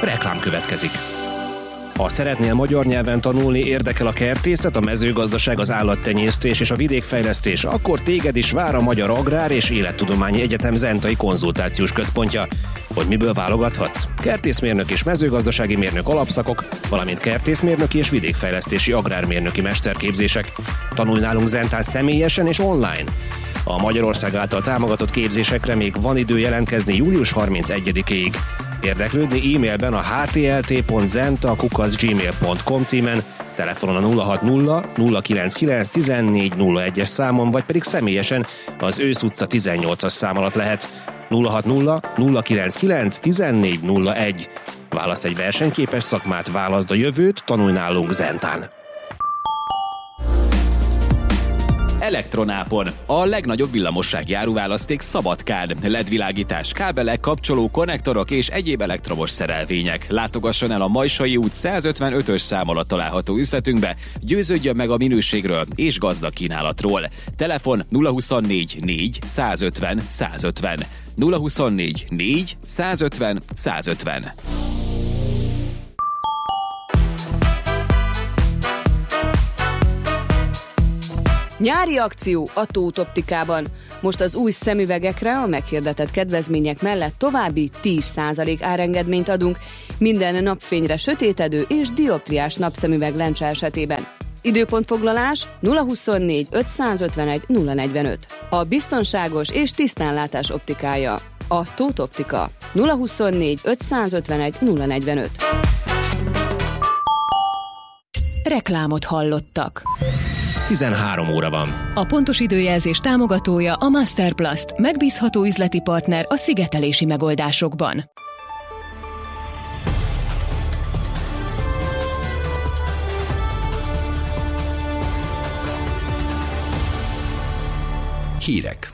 Reklám következik. Ha szeretnél magyar nyelven tanulni, érdekel a kertészet, a mezőgazdaság, az állattenyésztés és a vidékfejlesztés, akkor téged is vár a Magyar Agrár és Élettudományi Egyetem Zentai Konzultációs Központja. Hogy miből válogathatsz? Kertészmérnök és mezőgazdasági mérnök alapszakok, valamint kertészmérnöki és vidékfejlesztési agrármérnöki mesterképzések. Tanulj nálunk Zentán személyesen és online. A Magyarország által támogatott képzésekre még van idő jelentkezni július 31-ig. Érdeklődni e-mailben a htlt.zenta@gmail.com címen, telefonon a 060 099 1401-es számon, vagy pedig személyesen az Ősz utca 18-as szám alatt lehet. 060 099 1401. Válasz egy versenyképes szakmát, válaszd a jövőt, tanulj nálunk Zentán. Elektronápon. A legnagyobb villamossági áruválaszték Szabadkán. LED-világítás, kábelek, kapcsoló, konnektorok és egyéb elektromos szerelvények. Látogasson el a Majsai út 155-ös szám alatt található üzletünkbe, győződjön meg a minőségről és gazdag kínálatról. Telefon 024 4 150 150. 024 4 150 150. Nyári akció a Tóth Optikában. Most az új szemüvegekre a meghirdetett kedvezmények mellett további 10% árengedményt adunk minden napfényre sötétedő és dioptriás napszemüveg lencse esetében. Időpontfoglalás 024 551 045. A biztonságos és tisztánlátás optikája. A Tóth Optika. 024 551 045. Reklámot hallottak. 13 óra van. A pontos időjelzés támogatója a Masterplast, megbízható üzleti partner a szigetelési megoldásokban. Hírek.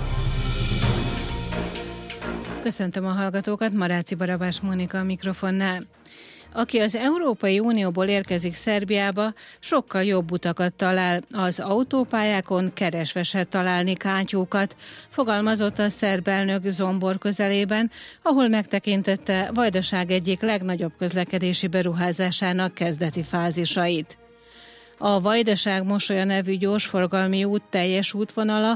Köszöntöm a hallgatókat, Maráci Barabás Mónika a mikrofonnál. Aki az Európai Unióból érkezik Szerbiába, sokkal jobb utakat talál. Az autópályákon keresve se találni kátyúkat, fogalmazott a szerb elnök Zombor közelében, ahol megtekintette Vajdaság egyik legnagyobb közlekedési beruházásának kezdeti fázisait. A Vajdaság-Mosolya nevű gyorsforgalmi út teljes útvonala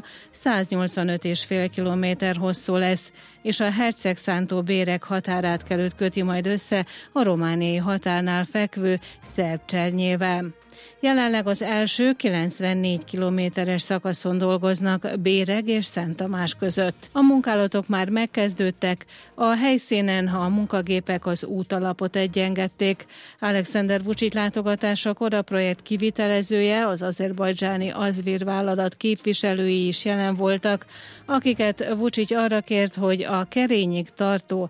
185,5 km hosszú lesz, és a Hercegszántó-Béreg határátkelőt köti majd össze a romániai határnál fekvő szerb Csernyével. Jelenleg az első 94 kilométeres szakaszon dolgoznak Béreg és Szent Tamás között. A munkálatok már megkezdődtek, a helyszínen a munkagépek az útalapot egyengették. Alexander Vučić látogatásakor a projekt kivitelezője, az azerbajdzsáni Azvir vállalat képviselői is jelen voltak, akiket Vučić arra kért, hogy a Kerényig tartó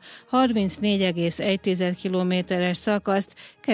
34,1 kilométeres szakaszt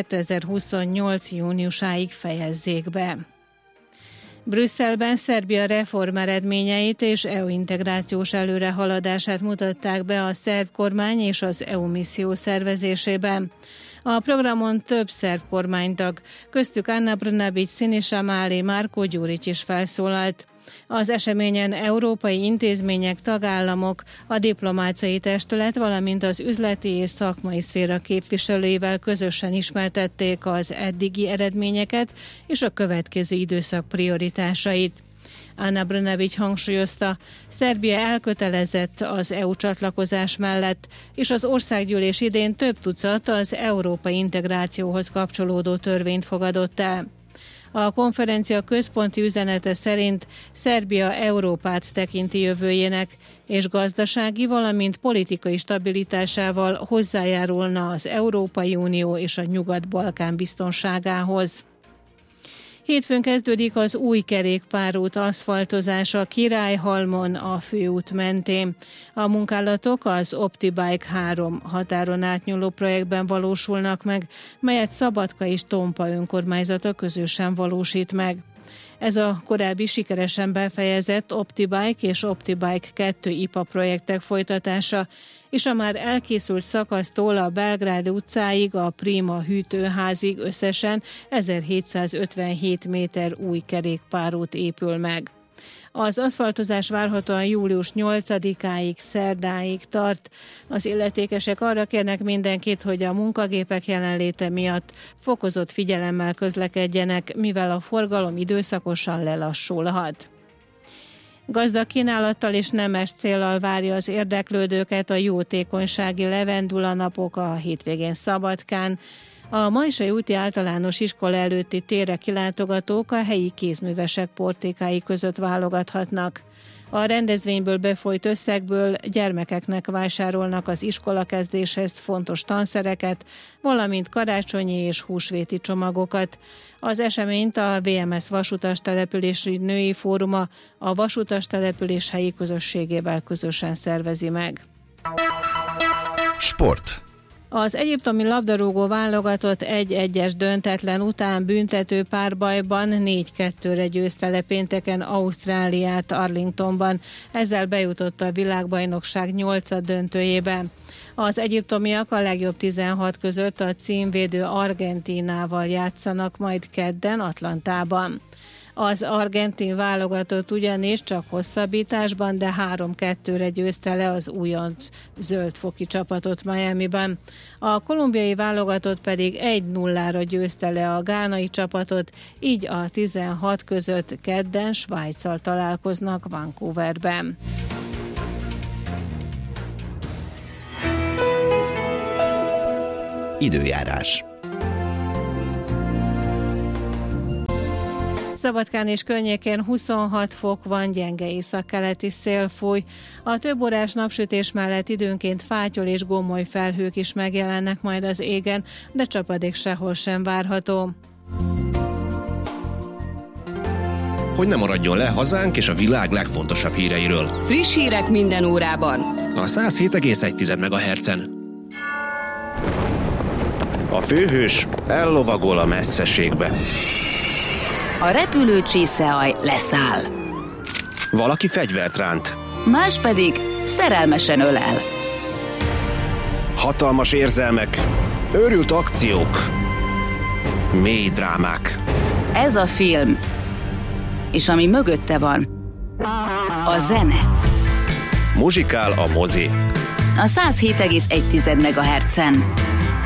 2028. júniusáig fejezzék be. Brüsszelben Szerbia reform eredményeit és EU integrációs előrehaladását mutatták be a szerb kormány és az EU misszió szervezésében. A programon több szerb kormánytag, köztük Ana Brnabić, Siniša Mali, Marko Đurić is felszólalt. Az eseményen európai intézmények, tagállamok, a diplomáciai testület, valamint az üzleti és szakmai szféra képviselőivel közösen ismertették az eddigi eredményeket és a következő időszak prioritásait. Ana Brnabić hangsúlyozta, Szerbia elkötelezett az EU csatlakozás mellett, és az országgyűlés idén több tucat az európai integrációhoz kapcsolódó törvényt fogadott el. A konferencia központi üzenete szerint Szerbia Európát tekinti jövőjének, és gazdasági, valamint politikai stabilitásával hozzájárulna az Európai Unió és a Nyugat-Balkán biztonságához. Hétfőn kezdődik az új kerékpárút aszfaltozása Királyhalmon a főút mentén. A munkálatok az OptiBike 3 határon átnyúló projektben valósulnak meg, melyet Szabadka és Tompa önkormányzata közösen valósít meg. Ez a korábbi sikeresen befejezett OptiBike és OptiBike 2 IPA projektek folytatása, és a már elkészült szakasztól a Belgrád utcáig, a Prima hűtőházig összesen 1757 méter új kerékpárút épül meg. Az aszfaltozás várhatóan július 8-áig, szerdáig tart. Az illetékesek arra kérnek mindenkit, hogy a munkagépek jelenléte miatt fokozott figyelemmel közlekedjenek, mivel a forgalom időszakosan lelassulhat. Gazdag kínálattal és nemes céllal várja az érdeklődőket a jótékonysági levendula napok a hétvégén Szabadkán. A Majsai úti általános iskola előtti térre kilátogatók a helyi kézművesek portékái között válogathatnak. A rendezvényből befolyt összegből gyermekeknek vásárolnak az iskolakezdéshez fontos tanszereket, valamint karácsonyi és húsvéti csomagokat. Az eseményt a VMS Vasutas Települési Női Fóruma a Vasutas Település helyi közösségével közösen szervezi meg. Sport. Az egyiptomi labdarúgó válogatott 1-1-es döntetlen után büntető párbajban 4-2-re győzte le pénteken Ausztráliát Arlingtonban. Ezzel bejutott a világbajnokság 8. döntőjébe. Az egyiptomiak a legjobb 16 között a címvédő Argentínával játszanak majd kedden Atlantában. Az argentin válogatott ugyanis csak hosszabbításban, de 3-2-re győzte le az újonc zöldfoki csapatot Miamiban. A kolumbiai válogatott pedig 1-0-ra győzte le a gánai csapatot, így a 16 között kedden Svájccal találkoznak Vancouverben. Időjárás. Szabadkán és környékén 26 fok van, gyenge északkeleti szél fúj. A többórás napsütés mellett időnként fátyol és gomoly felhők is megjelennek majd az égen, de csapadék sehol sem várható. Hogy ne maradjon le hazánk és a világ legfontosabb híreiről. Friss hírek minden órában. A 107,1 MHz-en. A főhős ellovagol a messzeségbe. A repülő csészealj leszáll. Valaki fegyvert ránt. Más pedig szerelmesen ölel. Hatalmas érzelmek, őrült akciók, mély drámák. Ez a film, és ami mögötte van, a zene. Muzsikál a mozi. A 107,1 MHz-en.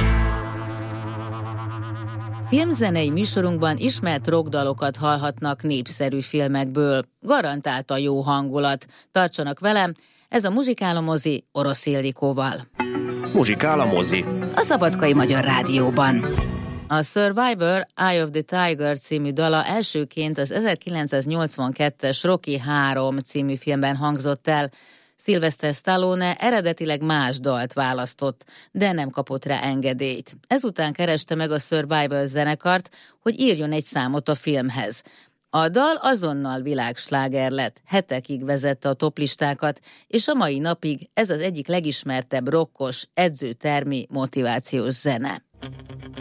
Filmzenei műsorunkban ismert rockdalokat hallhatnak népszerű filmekből. Garantáltan jó hangulat. Tartsanak velem, ez a Muzsikál a mozi Orosz Ildikóval. Muzsikál a mozi. A Szabadkai Magyar Rádióban. A Survivor Eye of the Tiger című dala elsőként az 1982-es Rocky 3 című filmben hangzott el. Sylvester Stallone eredetileg más dalt választott, de nem kapott rá engedélyt. Ezután kereste meg a Survivor zenekart, hogy írjon egy számot a filmhez. A dal azonnal világsláger lett, hetekig vezette a toplistákat, és a mai napig ez az egyik legismertebb rokkos, edzőtermi motivációs zene.